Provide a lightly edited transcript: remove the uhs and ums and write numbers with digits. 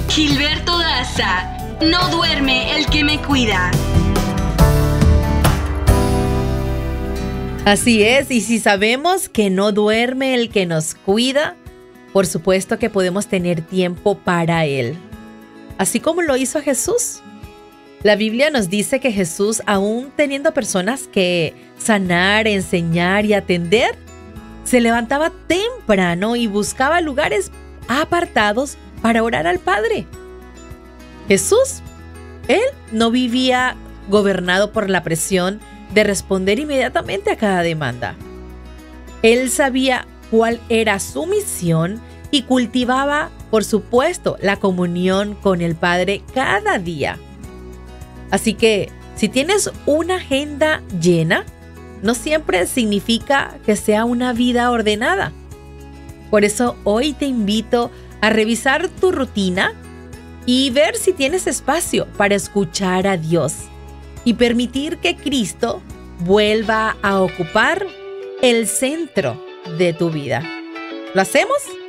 Gilberto Daza, no duerme el que me cuida. Así es, y si sabemos que no duerme el que nos cuida, por supuesto que podemos tener tiempo para Él. Así como lo hizo Jesús. La Biblia nos dice que Jesús, aún teniendo personas que sanar, enseñar y atender, se levantaba temprano y buscaba lugares apartados para orar al Padre. Jesús, Él no vivía gobernado por la presión de responder inmediatamente a cada demanda. Él sabía cuál era su misión y cultivaba, por supuesto, la comunión con el Padre cada día. Así que, si tienes una agenda llena, no siempre significa que sea una vida ordenada. Por eso hoy te invito a revisar tu rutina y ver si tienes espacio para escuchar a Dios y permitir que Cristo vuelva a ocupar el centro de tu vida. ¿Lo hacemos?